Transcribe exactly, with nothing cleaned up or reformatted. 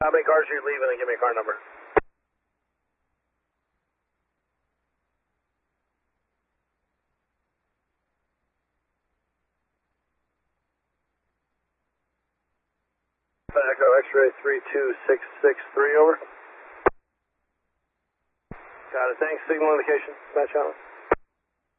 How many cars are you leaving and give me a car number? Echo X-ray three two six six three, over. Got it, thanks. Signal indication, match out.